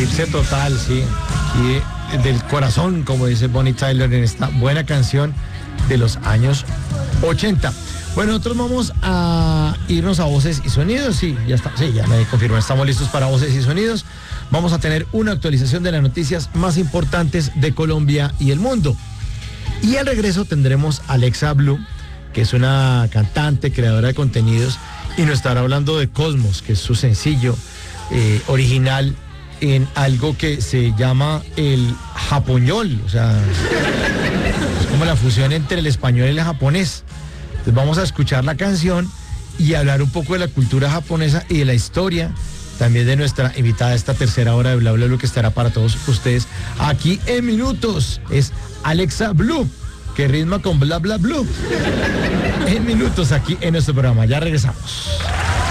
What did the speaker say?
eclipse total, sí. Y del corazón, como dice Bonnie Tyler en esta buena canción de los años 80. Bueno, nosotros vamos a irnos a Voces y Sonidos. Sí, ya está, sí, ya me confirman, estamos listos para Voces y Sonidos. Vamos a tener una actualización de las noticias más importantes de Colombia y el mundo. Y al regreso tendremos a Alexa Blue, que es una cantante, creadora de contenidos, y nos estará hablando de Cosmos, que es su sencillo original en algo que se llama el japoñol, o sea, es como la fusión entre el español y el japonés. Entonces vamos a escuchar la canción y hablar un poco de la cultura japonesa y de la historia también de nuestra invitada a esta tercera hora de Bla Bla Blue, que estará para todos ustedes aquí en minutos. Es Alexa Blue, que ritma con Bla Bla Blue. En minutos aquí en nuestro programa. Ya regresamos.